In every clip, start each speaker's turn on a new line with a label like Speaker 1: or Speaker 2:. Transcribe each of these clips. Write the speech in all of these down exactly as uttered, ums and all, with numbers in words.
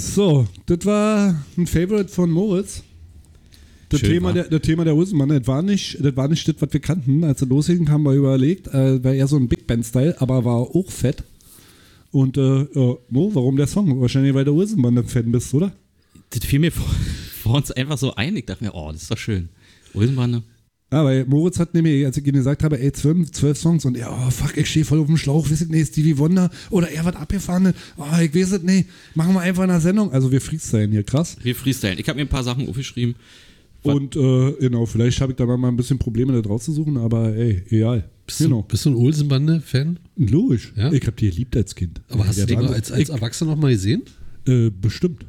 Speaker 1: So, das war ein Favorite von Moritz. Das
Speaker 2: Schön,
Speaker 1: Thema,
Speaker 2: wa?
Speaker 1: der, das Thema der Hosenmann, das war nicht das, war nicht das, was wir kannten. Als er losging, haben wir überlegt, äh, war eher so ein Big Band-Style, aber war auch fett. Und äh, äh, Mo, warum der Song? Wahrscheinlich, weil der Hosenmann-Fan bist, oder?
Speaker 2: Das fiel mir vor, vor uns einfach so ein. Ich dachte mir, oh, das ist doch schön. Hosenbanne.
Speaker 1: Ja, weil Moritz hat nämlich, als ich ihm gesagt habe, ey, zwölf, zwölf Songs und er, oh fuck, ich stehe voll auf dem Schlauch, weiß ich nicht, Stevie Wonder oder er wird abgefahren, oh, ich weiß es nicht, machen wir einfach eine Sendung. Also wir freestylen hier, krass.
Speaker 2: Wir freestylen. Ich habe mir ein paar Sachen aufgeschrieben.
Speaker 1: Und äh, genau, vielleicht habe ich da mal ein bisschen Probleme da rauszusuchen, aber ey, egal.
Speaker 3: Bist,
Speaker 1: genau.
Speaker 3: du, bist du ein Olsenbande-Fan?
Speaker 1: Logisch.
Speaker 3: Ja?
Speaker 1: Ich habe die geliebt als Kind.
Speaker 3: Aber hast
Speaker 1: Der
Speaker 3: du die mal
Speaker 1: Wahnsinn.
Speaker 3: als, als Erwachsener noch mal gesehen?
Speaker 1: Äh, bestimmt.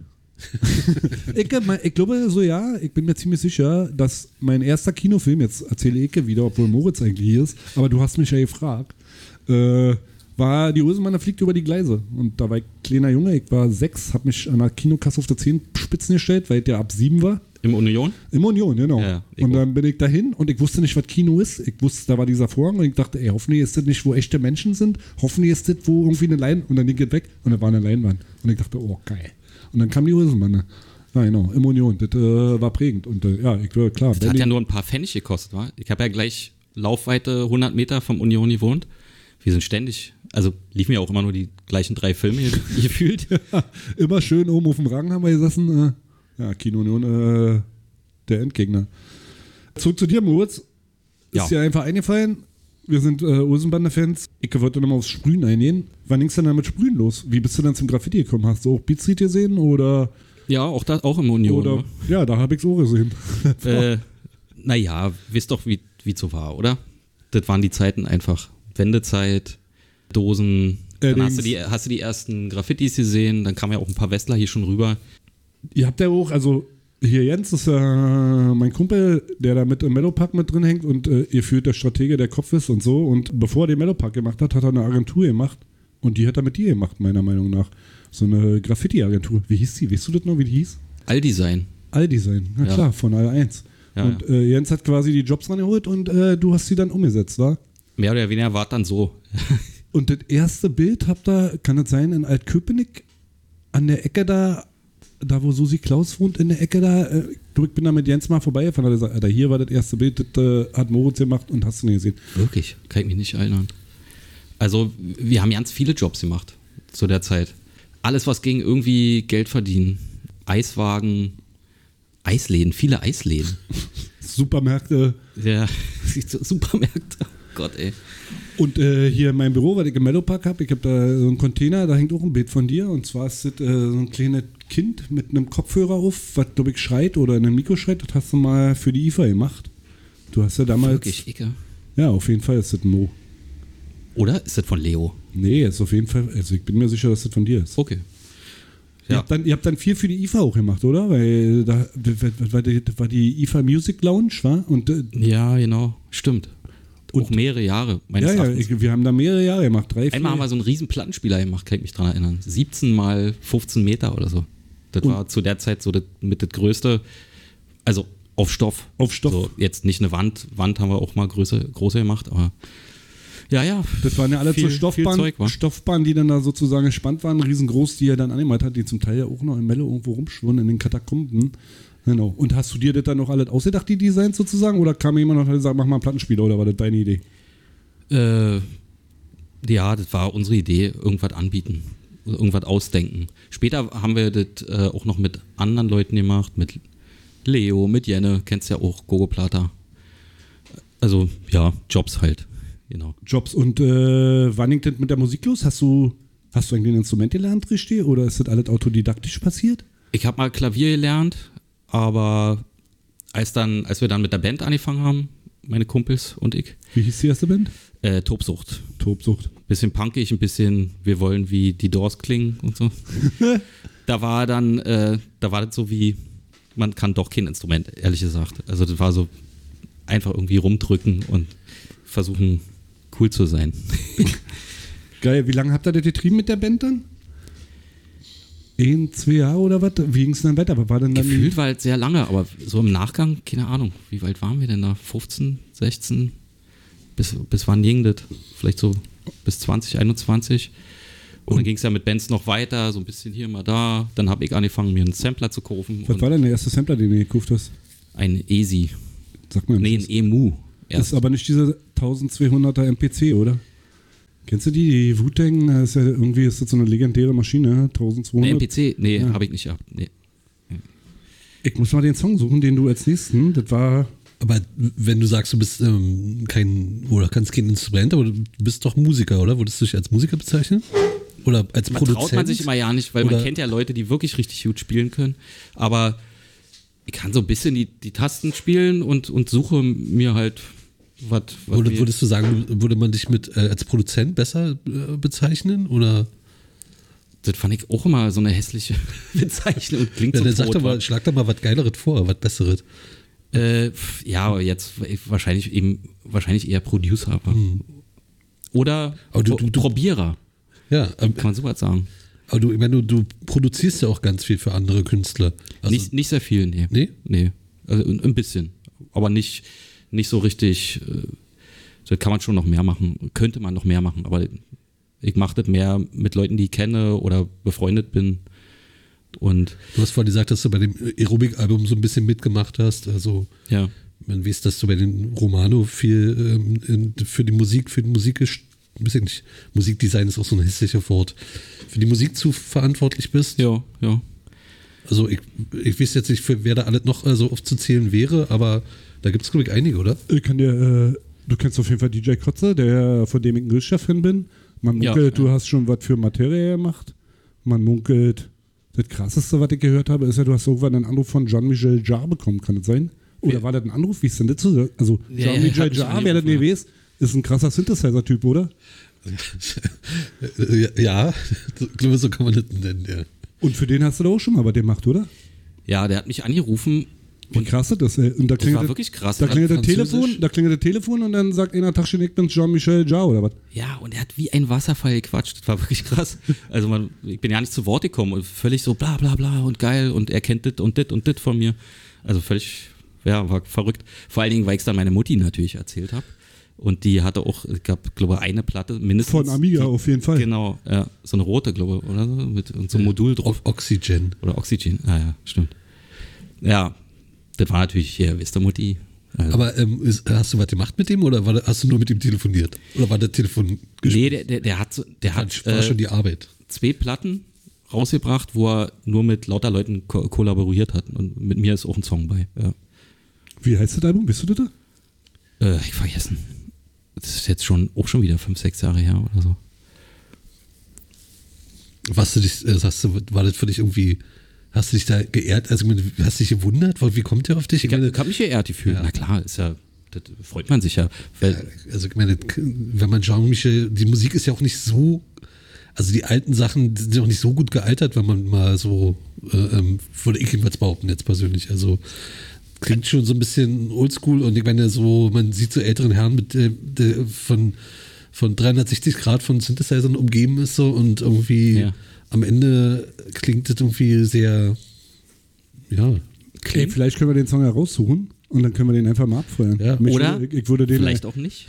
Speaker 1: ich, mein, ich glaube so, ja, ich bin mir ziemlich sicher, dass mein erster Kinofilm, jetzt erzähle ich wieder, obwohl Moritz eigentlich hier ist, aber du hast mich ja gefragt, äh, war die Hosenmann fliegt über die Gleise. Und da war ich kleiner Junge, ich war sechs, habe mich an der Kinokasse auf der Zehenspitzen gestellt, weil der ab sieben war.
Speaker 2: Im Union?
Speaker 1: Im Union, genau.
Speaker 2: Ja,
Speaker 1: und dann bin ich dahin und ich wusste nicht, was Kino ist. Ich wusste, da war dieser Vorhang und ich dachte, ey, hoffentlich ist das nicht, wo echte Menschen sind. Hoffentlich ist das, wo irgendwie eine Leinwand. Und dann ging es weg und da war eine Leinwand. Und ich dachte, oh, geil. Und dann kam die Hosenmann. Ja, genau, im Union. Das äh, war prägend. Und äh, ja, ich war klar.
Speaker 2: Das hat ja nur ein paar Pfennig gekostet, wa? Ich habe ja gleich Laufweite hundert Meter vom Union gewohnt. Wir sind ständig, also liefen ja auch immer nur die gleichen drei Filme gefühlt.
Speaker 1: Ja, immer schön oben auf dem Rang haben wir gesessen. Äh, ja, Kino Union, äh, der Endgegner. Zurück zu dir, Moritz. Ist
Speaker 2: Ja.
Speaker 1: dir einfach eingefallen? Wir sind äh, Hosenbande-Fans. Ich wollte nochmal aufs Sprühen eingehen. Wann ging's denn dann mit Sprühen los? Wie bist du dann zum Graffiti gekommen? Hast du auch Beat Street gesehen? Oder,
Speaker 2: Ja, auch, da, auch im Union.
Speaker 1: oder
Speaker 2: ne?
Speaker 1: ja, da habe ich es auch gesehen.
Speaker 2: Äh, naja, wisst doch, wie es so war, oder? Das waren die Zeiten einfach. Wendezeit, Dosen. Dann
Speaker 1: Allerdings-
Speaker 2: hast du, die, hast du die ersten Graffitis gesehen, dann kamen ja auch ein paar Westler hier schon rüber.
Speaker 1: Ihr habt ja auch, also hier Jens ist ja mein Kumpel, der da mit im Mellowpark mit drin hängt und äh, ihr führt der Stratege, der Kopf ist und so. Und bevor er den Mellowpark gemacht hat, hat er eine Agentur gemacht. Und die hat er mit dir gemacht, meiner Meinung nach. So eine Graffiti-Agentur. Wie hieß die? Weißt du das noch, wie die hieß?
Speaker 2: Alldesign.
Speaker 1: Alldesign. Na
Speaker 2: Ja.
Speaker 1: klar, von All eins.
Speaker 2: Ja,
Speaker 1: und äh, Jens hat quasi die Jobs rangeholt und äh, du hast sie dann umgesetzt, wa?
Speaker 2: Mehr oder weniger war es dann so.
Speaker 1: Und das erste Bild habt ihr, kann das sein, in Altköpenick an der Ecke da, da wo Susi Klaus wohnt, in der Ecke da, äh, du, ich bin da mit Jens mal vorbeigefahren, hat er gesagt, Alter, hier war das erste Bild, das äh, hat Moritz gemacht und hast du nicht gesehen.
Speaker 2: Wirklich, kann ich mich nicht erinnern. Also, wir haben ganz viele Jobs gemacht zu der Zeit. Alles, was gegen irgendwie Geld verdienen. Eiswagen, Eisläden, viele Eisläden.
Speaker 1: Supermärkte.
Speaker 2: Ja, Supermärkte. Oh Gott, ey.
Speaker 1: Und äh, hier in meinem Büro, weil ich im Mellowpark habe, ich habe da so einen Container, da hängt auch ein Bild von dir. Und zwar ist das äh, so ein kleines Kind mit einem Kopfhörer auf, was, glaube ich, schreit oder in einem Mikro schreit. Das hast du mal für die I F A gemacht. Du hast ja damals...
Speaker 2: Wirklich, Icke.
Speaker 1: Ja, auf jeden Fall ist das ein Mo.
Speaker 2: Oder ist das von Leo?
Speaker 1: Nee, ist auf jeden Fall... Also ich bin mir sicher, dass das von dir ist.
Speaker 2: Okay.
Speaker 1: Ihr,
Speaker 2: Ja.
Speaker 1: habt dann, ihr habt dann viel für die I F A auch gemacht, oder? Weil da das war die, das war die I F A Music Lounge, war? Und äh,
Speaker 2: Ja, genau. Stimmt.
Speaker 1: Und-
Speaker 2: auch mehrere Jahre, meines
Speaker 1: ja, ja,
Speaker 2: Erachtens.
Speaker 1: ich, wir haben da mehrere Jahre gemacht. Drei,
Speaker 2: Einmal haben
Speaker 1: vier.
Speaker 2: wir so einen riesen Plattenspieler gemacht, kann ich mich dran erinnern. siebzehn mal fünfzehn Meter oder so. Das
Speaker 1: Und-
Speaker 2: war zu der Zeit so das, mit das Größte, also auf Stoff.
Speaker 1: Auf Stoff.
Speaker 2: So, jetzt nicht eine Wand, Wand haben wir auch mal größer, größer gemacht, aber ja, ja.
Speaker 1: Das waren ja alle
Speaker 2: viel,
Speaker 1: zur Stoffbahn,
Speaker 2: viel Zeug, wa?
Speaker 1: Stoffbahn, die dann da sozusagen gespannt waren, riesengroß, die er dann animiert hat, die zum Teil ja auch noch in Melle irgendwo rumschwirren in den Katakomben. Genau. Und hast du dir das dann noch alles ausgedacht, die Designs sozusagen? Oder kam jemand noch und hat gesagt, mach mal einen Plattenspieler, oder war das deine Idee?
Speaker 2: Äh, ja, das war unsere Idee, irgendwas anbieten, irgendwas ausdenken. Später haben wir das äh, auch noch mit anderen Leuten gemacht, mit Leo, mit Jenne, kennst ja auch, Gogo Plata. Also, ja, Jobs halt, genau.
Speaker 1: Jobs. Und äh, wann ging das mit der Musik los? Hast du, hast du eigentlich ein Instrument gelernt, richtig? Oder ist das alles autodidaktisch passiert?
Speaker 2: Ich habe mal Klavier gelernt, aber als, dann, als wir dann mit der Band angefangen haben, meine Kumpels und ich,
Speaker 1: Wie hieß die erste Band?
Speaker 2: äh, Tobsucht.
Speaker 1: Tobsucht.
Speaker 2: Bisschen punkig, ein bisschen, wir wollen wie die Doors klingen und so. Da war dann, äh, da war das so wie, man kann doch kein Instrument, ehrlich gesagt. Also das war so einfach irgendwie rumdrücken und versuchen cool zu sein.
Speaker 1: Geil. Wie lange habt ihr das getrieben mit der Band dann? Ein, zwei Jahre oder was? Wie ging es dann weiter? Was war denn dann die-
Speaker 2: Gefühlt war es sehr lange, aber so im Nachgang, keine Ahnung, wie weit waren wir denn da? fünfzehn, sechzehn? Bis, bis wann ging das? Vielleicht so bis zwanzig, einundzwanzig. Und dann ging es ja mit Bands noch weiter, so ein bisschen hier, mal da. Dann habe ich angefangen, mir einen Sampler zu kaufen.
Speaker 1: Was war denn der erste Sampler, den du gekauft hast?
Speaker 2: Ein Easy.
Speaker 1: Sag mal.
Speaker 2: Nee, ein E M U.
Speaker 1: Das ist aber nicht diese zwölfhunderter M P C, oder? Kennst du die? Die Wu-Tang, das ist ja irgendwie ist das so eine legendäre Maschine, zwölfhundert.
Speaker 2: Eine M P C? Nee,
Speaker 1: Ja.
Speaker 2: habe ich nicht gehabt. Nee.
Speaker 1: Ich muss mal den Song suchen, den du als nächsten, das war...
Speaker 3: Aber wenn du sagst, du bist ähm, kein, oder kannst kein Instrument, aber du bist doch Musiker, oder? Würdest du dich als Musiker bezeichnen? Oder als
Speaker 2: Man
Speaker 3: Produzent?
Speaker 2: traut man sich immer ja nicht, weil
Speaker 3: Oder-
Speaker 2: man kennt ja Leute, die wirklich richtig gut spielen können. Aber ich kann so ein bisschen die, die Tasten spielen und, und suche mir halt was.
Speaker 3: Würde, würdest du sagen, würde man dich mit äh, als Produzent besser äh, bezeichnen? Oder?
Speaker 2: Das fand ich auch immer so eine hässliche Bezeichnung. Klingt
Speaker 3: Ja,
Speaker 2: so
Speaker 3: dann sag
Speaker 2: tot,
Speaker 3: doch mal,
Speaker 2: wa?
Speaker 3: schlag doch mal was Geileres vor, was Besseres.
Speaker 2: Äh, pf, ja, aber jetzt wahrscheinlich eben wahrscheinlich eher Producer. Aber. Oder
Speaker 3: Aber du-
Speaker 2: Pro-
Speaker 3: du- du-
Speaker 2: Probierer,
Speaker 3: Ja, ähm,
Speaker 2: kann man so was sagen.
Speaker 3: aber du, ich meine, du, du produzierst ja auch ganz viel für andere Künstler. Also,
Speaker 2: nicht, nicht sehr viel, nee.
Speaker 3: Nee?
Speaker 2: Nee. Also ein, ein bisschen. Aber nicht, nicht so richtig. Äh, das kann man schon noch mehr machen. Könnte man noch mehr machen, aber ich mache das mehr mit Leuten, die ich kenne oder befreundet bin. Und
Speaker 3: Du hast vorhin gesagt, dass du bei dem Aerobic-Album so ein bisschen mitgemacht hast. Also
Speaker 2: ja.
Speaker 3: man weiß, dass du bei den Romano viel ähm, in, für die Musik, für die Musik ist, ein bisschen nicht, Musikdesign ist auch so ein hässlicher Wort, für die Musik zu verantwortlich bist.
Speaker 2: Ja, ja.
Speaker 3: Also ich, ich weiß jetzt nicht, für wer da alles noch äh, so aufzuzählen wäre, aber da gibt es, glaube ich, einige, oder?
Speaker 1: Ich kann dir, äh, du kennst auf jeden Fall D J Kotze, der, von dem ich ein Grillchef-Fan bin. Man
Speaker 2: Ja,
Speaker 1: munkelt, du
Speaker 2: ja.
Speaker 1: hast schon was für Materie gemacht. Man munkelt, das Krasseste, was ich gehört habe, ist ja, du hast irgendwann einen Anruf von Jean-Michel Jarre bekommen, kann das sein? Oder war das ein Anruf? Wie ist denn das so? Also
Speaker 2: Ja, ja,
Speaker 1: Jean-Michel
Speaker 2: hab ich schon
Speaker 1: Jarre, wer das nicht
Speaker 2: angerufen,
Speaker 1: weiß, ist ein krasser Synthesizer-Typ, oder?
Speaker 3: Ja, ich glaube, so kann man das nennen, ja.
Speaker 1: Und für den hast du da auch schon mal was gemacht, oder?
Speaker 2: Ja, der hat mich angerufen.
Speaker 1: Wie krass das ist, ey. Und da
Speaker 2: Das
Speaker 1: klingelt
Speaker 2: war
Speaker 1: das-
Speaker 2: wirklich krass.
Speaker 1: Da
Speaker 2: Das
Speaker 1: klingelt das
Speaker 3: Französisch?
Speaker 1: Telefon, da klingelt das Telefon und dann sagt einer, Tagchen, ich bin's Jean-Michel Jarre, oder was?
Speaker 2: Ja, und er hat wie ein Wasserfall gequatscht. Das war wirklich krass. Also man, ich bin ja nicht zu Wort gekommen und völlig so bla bla bla und geil und er kennt dit und dit und dit von mir. Also völlig, ja, war verrückt. Vor allen Dingen, weil ich es dann meiner Mutti natürlich erzählt habe. Und die hatte auch, es gab, glaube ich, eine Platte mindestens.
Speaker 1: Von Amiga
Speaker 2: die,
Speaker 1: auf jeden Fall.
Speaker 2: Genau, ja, so eine rote, glaube ich, oder so, mit und so einem Modul drauf.
Speaker 3: O- Oxygen.
Speaker 2: Oder Oxygen, ah ja, stimmt. Ja, das war natürlich hier, wisst ihr, Mutti. Also,
Speaker 3: Aber ähm, ist, hast du was gemacht mit dem oder war, da- hast du nur mit ihm telefoniert? Oder war das Telefon
Speaker 2: nee, der, der, der hat, so, der hat
Speaker 3: war
Speaker 2: äh,
Speaker 3: schon die Arbeit.
Speaker 2: zwei Platten rausgebracht, wo er nur mit lauter Leuten ko kollaboriert hat. Und mit mir ist auch ein Song bei. Ja.
Speaker 1: Wie heißt das Album? Bist du das?
Speaker 2: Äh, ich vergessen. Das ist jetzt schon auch schon wieder fünf, sechs Jahre her oder so.
Speaker 3: Was du dich, äh, sagst du, war das für dich irgendwie, hast du dich da geehrt, also ich meine, hast du dich gewundert, wie kommt der auf dich?
Speaker 2: Ich habe hab mich geehrt gefühlt.
Speaker 3: Ja.
Speaker 2: Na klar, ist ja, das freut man sich ja. Weil,
Speaker 3: Also ich meine, wenn man Jean-Michel, die Musik ist ja auch nicht so, also die alten Sachen die sind ja auch nicht so gut gealtert, wenn man mal so, äh, ähm, würde ich jedenfalls behaupten jetzt persönlich, also klingt schon so ein bisschen oldschool und ich meine so, man sieht so älteren Herren mit äh, der, von, von dreihundertsechzig Grad von Synthesizern umgeben ist so und irgendwie
Speaker 2: Ja.
Speaker 3: am Ende klingt das irgendwie sehr, ja,
Speaker 1: Ey, vielleicht können wir den Song ja raussuchen und dann können wir den einfach mal abfeuern.
Speaker 3: Ja.
Speaker 1: Mich
Speaker 2: oder
Speaker 1: würde- ich, ich, würde den,
Speaker 2: vielleicht auch nicht.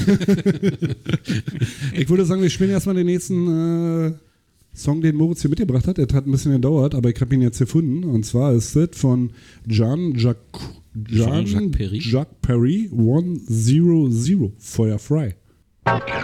Speaker 1: ich würde sagen, wir spielen erstmal den nächsten äh, Song, den Moritz hier mitgebracht hat. Der hat ein bisschen gedauert, aber ich habe ihn jetzt gefunden. Und zwar ist das von Jean-Jacques Jean
Speaker 2: Jean-Jacques Perry.
Speaker 1: Jacques Perry hundertzero, Feuer frei.
Speaker 4: Okay.